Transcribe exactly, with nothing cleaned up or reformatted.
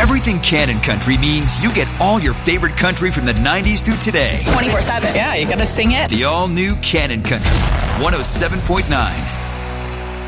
Everything Cannon Country means you get all your favorite country from the nineties through today. twenty-four seven. Yeah, you got to sing it. The all-new Cannon Country, one oh seven point nine.